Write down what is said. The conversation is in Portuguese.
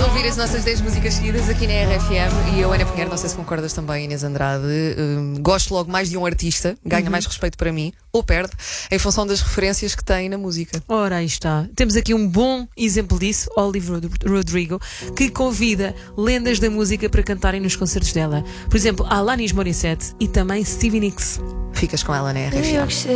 a ouvir as nossas 10 músicas seguidas aqui na RFM. E eu, Ana Pinheiro, não sei se concordas também, Inês Andrade, gosto logo mais de um artista, ganha mais respeito para mim, ou perde, em função das referências que tem na música. Ora, aí está. Temos aqui um bom exemplo disso, Olivia Rodrigo, que convida lendas da música para cantarem nos concertos dela. Por exemplo, Alanis Morissette e também Stevie Nicks. Ficas com ela na RFM.